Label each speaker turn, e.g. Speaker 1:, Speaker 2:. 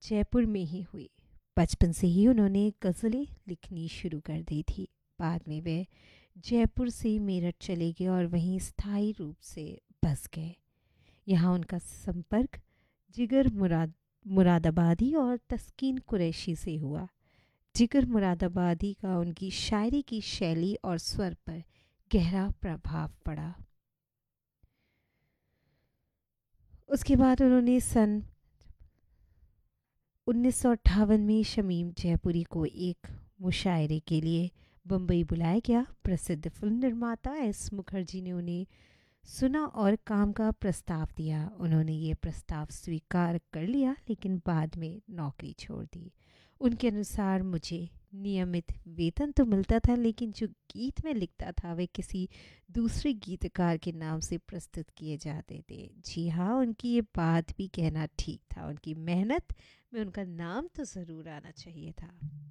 Speaker 1: जयपुर में ही हुई। बचपन से ही उन्होंने गज़लें लिखनी शुरू कर दी थी। बाद में वे जयपुर से मेरठ चले गए और वहीं स्थायी रूप से बस गए। यहाँ उनका संपर्क जिगर मुरादाबादी और तस्कीन कुरैशी से हुआ। जिगर मुरादाबादी का उनकी शायरी की शैली और स्वर पर गहरा प्रभाव पड़ा। उसके बाद उन्होंने सन 1958 में शमीम जयपुरी को एक मुशायरे के लिए बम्बई बुलाया गया। प्रसिद्ध फिल्म निर्माता एस मुखर्जी ने उन्हें सुना और काम का प्रस्ताव दिया। उन्होंने ये प्रस्ताव स्वीकार कर लिया, लेकिन बाद में नौकरी छोड़ दी। उनके अनुसार मुझे नियमित वेतन तो मिलता था, लेकिन जो गीत मैं लिखता था वे किसी दूसरे गीतकार के नाम से प्रस्तुत किए जाते थे। जी हाँ, उनकी ये बात भी कहना ठीक था। उनकी मेहनत में उनका नाम तो ज़रूर आना चाहिए था।